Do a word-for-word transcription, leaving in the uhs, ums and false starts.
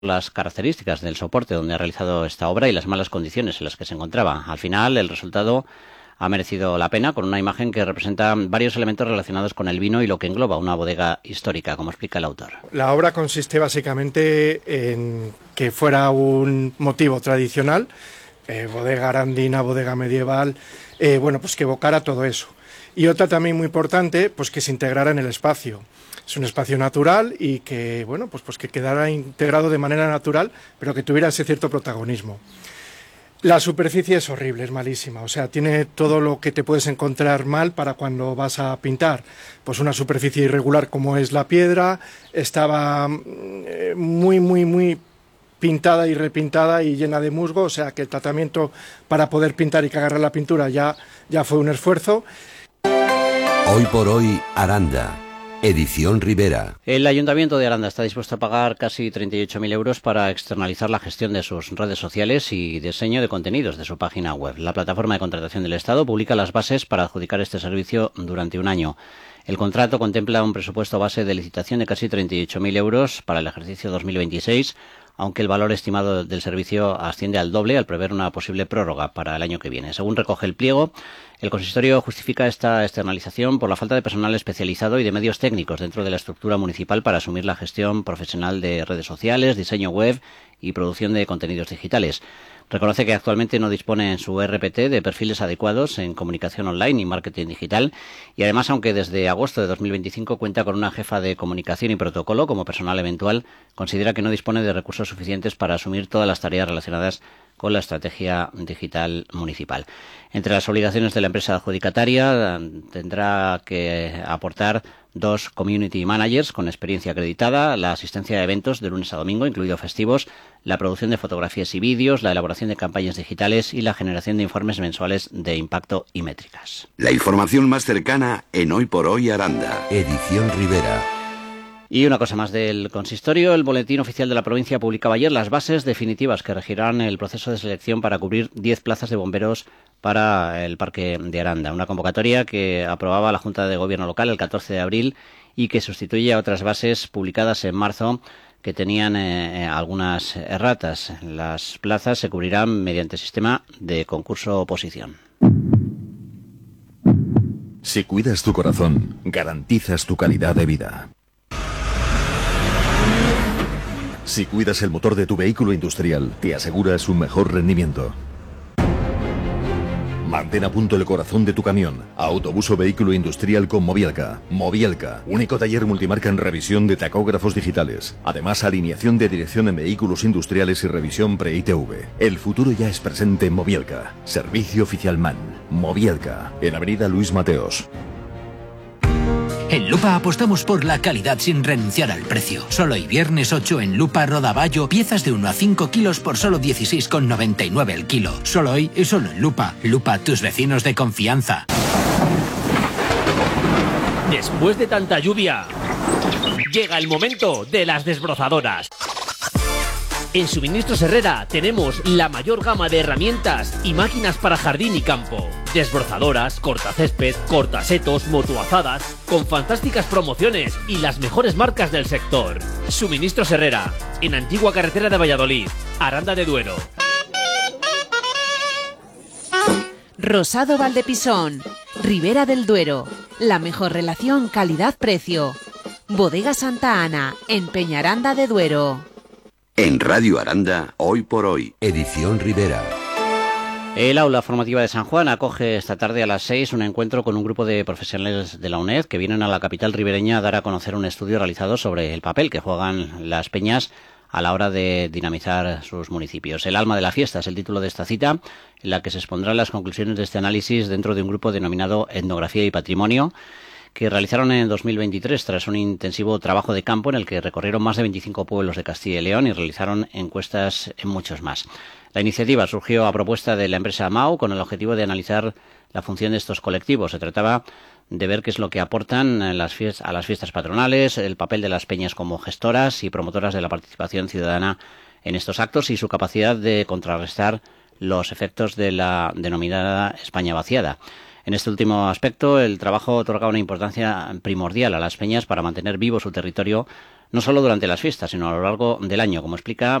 las características del soporte donde ha realizado esta obra y las malas condiciones en las que se encontraba. Al final, el resultado ha merecido la pena, con una imagen que representa varios elementos relacionados con el vino y lo que engloba una bodega histórica, como explica el autor. La obra consiste básicamente en que fuera un motivo tradicional, eh, bodega arandina, bodega medieval, eh, bueno, pues que evocara todo eso. Y otra también muy importante, pues que se integrara en el espacio. Es un espacio natural y que, bueno, pues, pues que quedara integrado de manera natural, pero que tuviera ese cierto protagonismo. La superficie es horrible, es malísima, o sea, tiene todo lo que te puedes encontrar mal para cuando vas a pintar. Pues una superficie irregular como es la piedra, estaba eh, muy, muy, muy pintada y repintada y llena de musgo, o sea que el tratamiento para poder pintar y que agarre la pintura ya, ya fue un esfuerzo. Hoy por hoy, Aranda. Edición Rivera. El Ayuntamiento de Aranda está dispuesto a pagar casi treinta y ocho mil euros para externalizar la gestión de sus redes sociales y diseño de contenidos de su página web. La plataforma de contratación del Estado publica las bases para adjudicar este servicio durante un año. El contrato contempla un presupuesto base de licitación de casi treinta y ocho mil euros para el ejercicio dos mil veintiséis, aunque el valor estimado del servicio asciende al doble al prever una posible prórroga para el año que viene. Según recoge el pliego, el consistorio justifica esta externalización por la falta de personal especializado y de medios técnicos dentro de la estructura municipal para asumir la gestión profesional de redes sociales, diseño web y producción de contenidos digitales. Reconoce que actualmente no dispone en su R P T de perfiles adecuados en comunicación online y marketing digital y además, aunque desde agosto de dos mil veinticinco cuenta con una jefa de comunicación y protocolo como personal eventual, considera que no dispone de recursos suficientes para asumir todas las tareas relacionadas con la estrategia digital municipal. Entre las obligaciones de la empresa adjudicataria tendrá que aportar dos community managers con experiencia acreditada, la asistencia a eventos de lunes a domingo, incluidos festivos, la producción de fotografías y vídeos, la elaboración de campañas digitales y la generación de informes mensuales de impacto y métricas. La información más cercana en Hoy por Hoy Aranda. Edición Rivera. Y una cosa más del consistorio, el Boletín Oficial de la Provincia publicaba ayer las bases definitivas que regirán el proceso de selección para cubrir diez plazas de bomberos para el Parque de Aranda. Una convocatoria que aprobaba la Junta de Gobierno local el catorce de abril y que sustituye a otras bases publicadas en marzo que tenían eh, algunas erratas. Las plazas se cubrirán mediante sistema de concurso-oposición. Si cuidas tu corazón, garantizas tu calidad de vida. Si cuidas el motor de tu vehículo industrial, te aseguras un mejor rendimiento. Mantén a punto el corazón de tu camión. Autobús o vehículo industrial con Mobielka. Mobielka, único taller multimarca en revisión de tacógrafos digitales. Además, alineación de dirección en vehículos industriales y revisión pre-I T V. El futuro ya es presente en Mobielka. Servicio oficial MAN. Mobielka, en Avenida Luis Mateos. En Lupa apostamos por la calidad sin renunciar al precio. Solo hoy viernes ocho en Lupa Rodaballo, piezas de uno a cinco kilos por solo dieciséis con noventa y nueve el kilo. Solo hoy y solo en Lupa. Lupa, tus vecinos de confianza. Después de tanta lluvia, llega el momento de las desbrozadoras. En Suministros Herrera tenemos la mayor gama de herramientas y máquinas para jardín y campo. Desbrozadoras, cortacésped, cortasetos, motoazadas, con fantásticas promociones y las mejores marcas del sector. Suministros Herrera, en Antigua Carretera de Valladolid, Aranda de Duero. Rosado Valdepisón, Ribera del Duero, la mejor relación calidad-precio. Bodega Santa Ana, en Peñaranda de Duero. En Radio Aranda, Hoy por Hoy, Edición Rivera. El aula formativa de San Juan acoge esta tarde a las seis un encuentro con un grupo de profesionales de la UNED que vienen a la capital ribereña a dar a conocer un estudio realizado sobre el papel que juegan las peñas a la hora de dinamizar sus municipios. El alma de la fiesta es el título de esta cita, en la que se expondrán las conclusiones de este análisis dentro de un grupo denominado Etnografía y Patrimonio, que realizaron en dos mil veintitrés tras un intensivo trabajo de campo en el que recorrieron más de veinticinco pueblos de Castilla y León y realizaron encuestas en muchos más. La iniciativa surgió a propuesta de la empresa M A U con el objetivo de analizar la función de estos colectivos. Se trataba de ver qué es lo que aportan las fiestas, a las fiestas patronales, el papel de las peñas como gestoras y promotoras de la participación ciudadana en estos actos y su capacidad de contrarrestar los efectos de la denominada España vaciada. En este último aspecto, el trabajo otorga una importancia primordial a las peñas para mantener vivo su territorio no solo durante las fiestas, sino a lo largo del año, como explica